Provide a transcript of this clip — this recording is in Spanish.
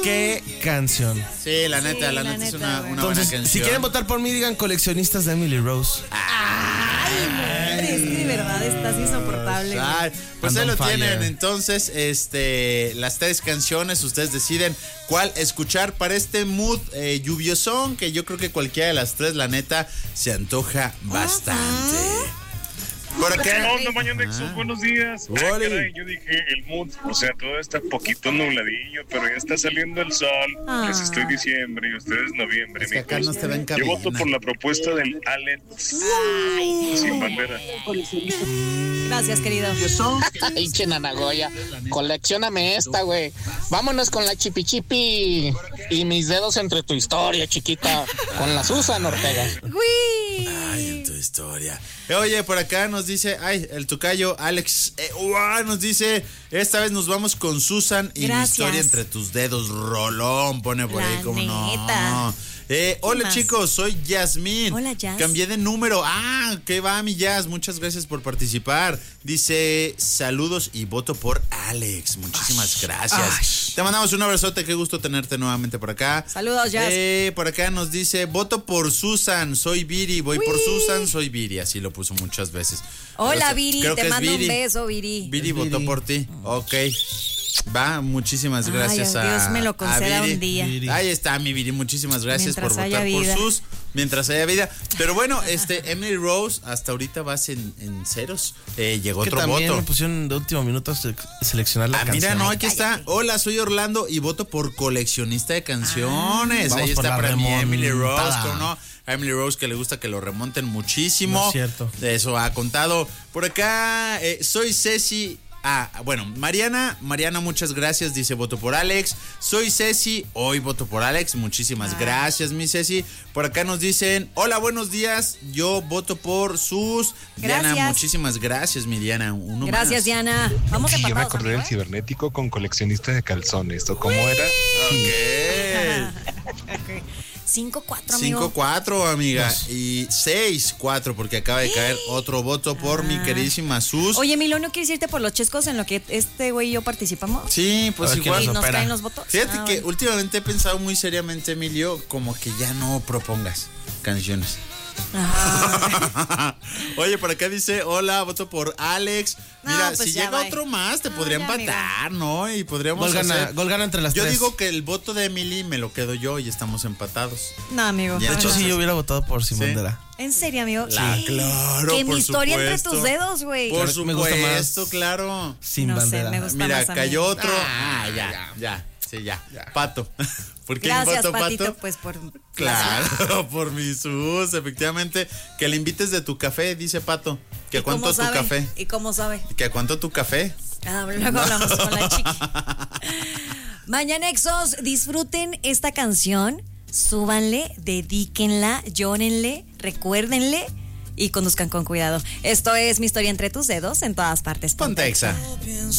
qué canción. Sí, la neta es una buena canción. Si quieren votar por mí, digan coleccionistas de Emily Rose. Es que de verdad estás insoportable. Pues ahí lo tienen. Entonces, las 3 canciones, ustedes deciden cuál escuchar para este mood lluviosón, que yo creo que cualquiera de las 3, la neta, se antoja bastante. Por acá. ¿Qué onda, Mañanexos? Buenos días. Caray, yo dije el mood, o sea, todo está poquito nubladillo, pero ya está saliendo el sol. Les estoy diciembre y ustedes noviembre, es que acá no se ven. Yo voto por la propuesta del Alex sin bandera. Gracias, querido. Pinche Nanagoya, coleccióname esta, güey. Vámonos con la Chipi Chipi y mis dedos entre tu historia, chiquita. Con la Susan Ortega. Ay, en tu historia. Oye, por acá nos dice, el tocayo Alex, nos dice, esta vez nos vamos con Susan y mi historia entre tus dedos, rolón, pone por ahí como no. Hola chicos, soy Yasmín. Hola, Jazz. Cambié de número. ¿Qué va, mi Jazz? Muchas gracias por participar. Dice, saludos y voto por Alex. Muchísimas gracias. Te mandamos un abrazote, qué gusto tenerte nuevamente por acá. Saludos, Jazz. Por acá nos dice, voto por Susan, soy Viri. Voy por Susan, soy Viri. Así lo puso muchas veces. Hola, Viri, te mando un beso, Viri. Viri votó por ti. Ok. Va, muchísimas gracias a Dios me lo conceda un día. Ahí está mi Viri, muchísimas gracias por votar por sus mientras haya vida. Pero bueno, Emily Rose, hasta ahorita vas en ceros. Llegó otro también voto. Me pusieron de último minuto a seleccionar la canción. Mira, no, aquí está. Hola, soy Orlando y voto por coleccionista de canciones. Ahí está para mí Emily Rose, ¿no? A Emily Rose que le gusta que lo remonten muchísimo. No es cierto. De eso ha contado. Por acá, soy Ceci. Mariana, muchas gracias, dice voto por Alex. Soy Ceci, hoy voto por Alex, muchísimas gracias, mi Ceci. Por acá nos dicen, hola, buenos días, yo voto por sus. Gracias. Diana, muchísimas gracias, mi Diana. Gracias, más. Diana. Vamos a yo me acordé del cibernético con coleccionista de calzones, ¿o cómo era? Ok. 5-4, amigo. 5-4, amiga. Y 6-4, porque acaba de caer otro voto por mi queridísima Sus. Oye, Milo, ¿no quieres irte por los chescos en lo que este güey y yo participamos? Sí, pues igual. ¿Y nos caen los votos? Fíjate que últimamente he pensado muy seriamente, Emilio, como que ya no propongas canciones. Oye, por acá dice, hola, voto por Alex. Mira, si llega otro más, te podría empatar, amigo. ¿No? Y podríamos gol gana entre las 3. Yo digo que el voto de Emily me lo quedo yo y estamos empatados. No, amigo. De hecho, sí, yo hubiera votado por Sin Bandera. ¿En serio, amigo? Claro, que mi historia entre tus dedos, güey. Por supuesto, me gusta más claro. Sin Bandera. Sé, me gusta Mira, más cayó otro. Ya. Sí, ya. Pato. ¿Por qué gracias, voto, Patito, Pato? pues por... Claro, por mi Sus, efectivamente. Que le invites de tu café, dice Pato. ¿Que a cuánto tu café? ¿Y cómo sabe? ¿Que a cuánto tu café? Luego hablamos con la chica. Mañanexos, disfruten esta canción. Súbanle, dedíquenla, llórenle, recuérdenle y conduzcan con cuidado. Esto es Mi Historia Entre Tus Dedos en todas partes. Ponte Exa.